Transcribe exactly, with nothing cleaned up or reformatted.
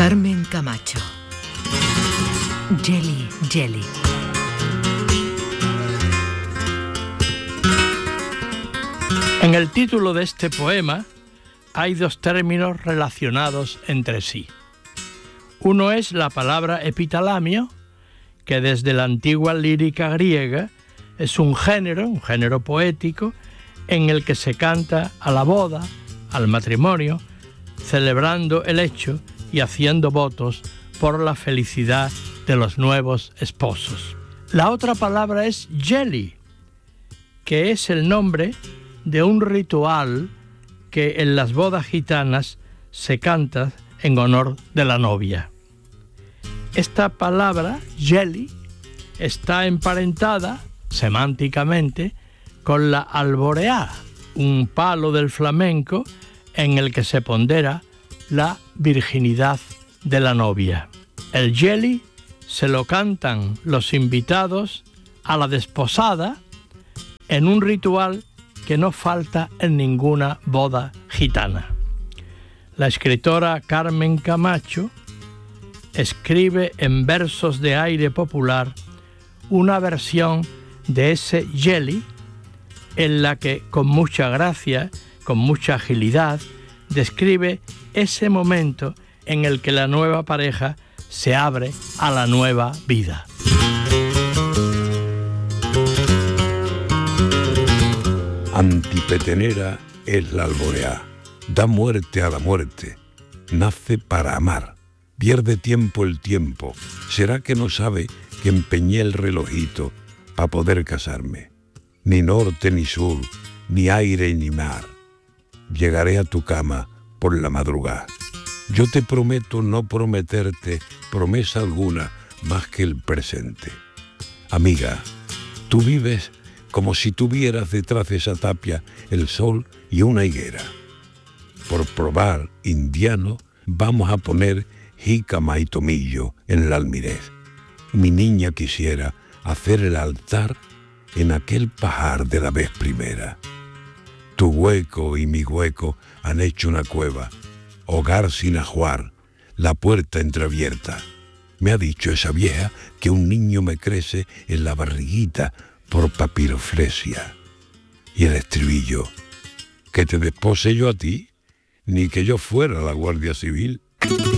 Carmen Camacho. Jelly, Jelly. En el título de este poema hay dos términos relacionados entre sí. Uno es la palabra epitalamio, que desde la antigua lírica griega es un género, un género poético, en el que se canta a la boda, al matrimonio, celebrando el hecho y haciendo votos por la felicidad de los nuevos esposos. La otra palabra es jelly, que es el nombre de un ritual que en las bodas gitanas se canta en honor de la novia. Esta palabra, jelly, está emparentada semánticamente con la alboreá, un palo del flamenco en el que se pondera la virginidad de la novia. El jelly se lo cantan los invitados a la desposada en un ritual que no falta en ninguna boda gitana. La escritora Carmen Camacho escribe en versos de aire popular una versión de ese jelly en la que con mucha gracia, con mucha agilidad, describe ese momento en el que la nueva pareja se abre a la nueva vida. Antipetenera es la alboreá, da muerte a la muerte, nace para amar, pierde tiempo el tiempo, será que no sabe que empeñé el relojito pa' poder casarme, ni norte ni sur, ni aire ni mar, llegaré a tu cama por la madrugada. Yo te prometo no prometerte promesa alguna más que el presente. Amiga, tú vives como si tuvieras detrás de esa tapia el sol y una higuera. Por probar indiano, vamos a poner jícama y tomillo en la almirez. Mi niña quisiera hacer el altar en aquel pajar de la vez primera. Tu hueco y mi hueco han hecho una cueva, hogar sin ajuar, la puerta entreabierta. Me ha dicho esa vieja que un niño me crece en la barriguita por papiroflesia. Y el estribillo, que te despose yo a ti, ni que yo fuera la Guardia Civil.